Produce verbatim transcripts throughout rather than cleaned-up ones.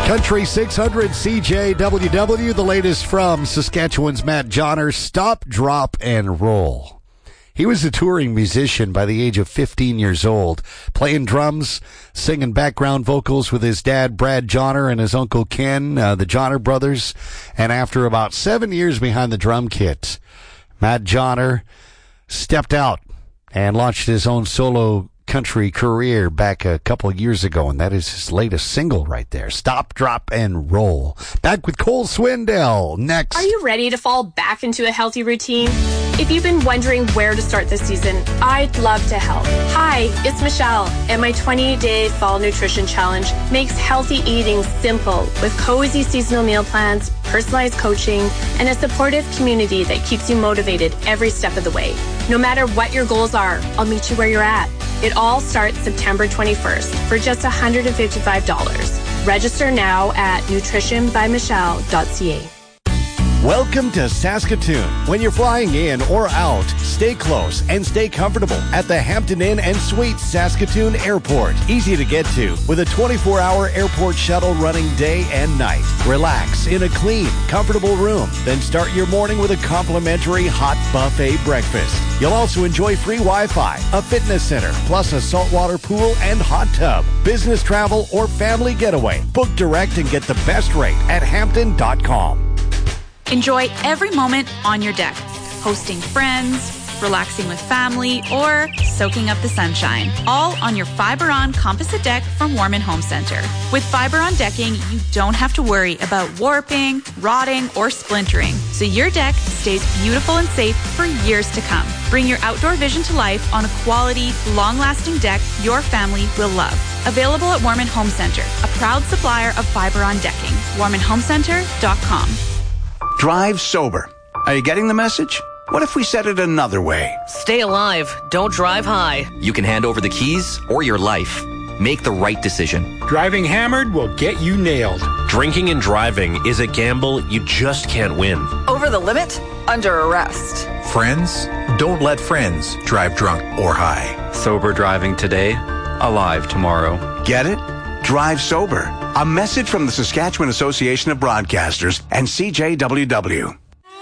Country six hundred C J W W, the latest from Saskatchewan's Matt Johnner, Stop, Drop, and Roll. He was a touring musician by the age of fifteen years old, playing drums, singing background vocals with his dad, Brad Johnner, and his uncle Ken, uh, the Johnner brothers. And after about seven years behind the drum kit, Matt Johnner stepped out and launched his own solo country career back a couple of years ago, and that is his latest single right there, Stop, Drop, and Roll. Back with Cole Swindell next. Are you ready to fall back into a healthy routine? If you've been wondering where to start this season, I'd love to help. Hi, it's Michelle, and my twenty-day Fall Nutrition Challenge makes healthy eating simple with cozy seasonal meal plans, personalized coaching, and a supportive community that keeps you motivated every step of the way. No matter what your goals are, I'll meet you where you're at. It all starts September twenty-first for just one hundred fifty-five dollars. Register now at nutrition by michelle dot c a. Welcome to Saskatoon. When you're flying in or out, stay close and stay comfortable at the Hampton Inn and Suites Saskatoon Airport. Easy to get to with a twenty-four hour airport shuttle running day and night. Relax in a clean, comfortable room. Then start your morning with a complimentary hot buffet breakfast. You'll also enjoy free Wi-Fi, a fitness center, plus a saltwater pool and hot tub. Business travel or family getaway. Book direct and get the best rate at hampton dot com. Enjoy every moment on your deck, hosting friends, relaxing with family, or soaking up the sunshine. All on your Fiberon composite deck from Warman Home Center. With Fiberon decking, you don't have to worry about warping, rotting, or splintering, so your deck stays beautiful and safe for years to come. Bring your outdoor vision to life on a quality, long-lasting deck your family will love. Available at Warman Home Center, a proud supplier of Fiberon decking. warman home center dot com. Drive sober. Are you getting the message? What if we said it another way? Stay alive. Don't drive high. You can hand over the keys or your life. Make the right decision. Driving hammered will get you nailed. Drinking and driving is a gamble you just can't win. Over the limit? Under arrest. Friends? Don't let friends drive drunk or high. Sober driving today, alive tomorrow. Get it? Drive sober. A message from the Saskatchewan Association of Broadcasters and C J W W.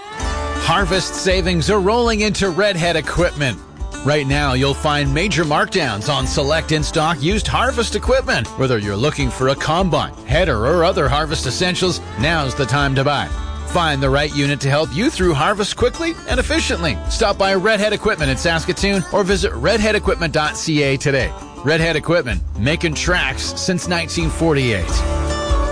Harvest savings are rolling into Redhead equipment. Right now, you'll find major markdowns on select in-stock used harvest equipment. Whether you're looking for a combine, header, or other harvest essentials, now's the time to buy. Find the right unit to help you through harvest quickly and efficiently. Stop by Redhead Equipment in Saskatoon or visit redhead equipment dot c a today. Redhead Equipment, making tracks since nineteen forty-eight.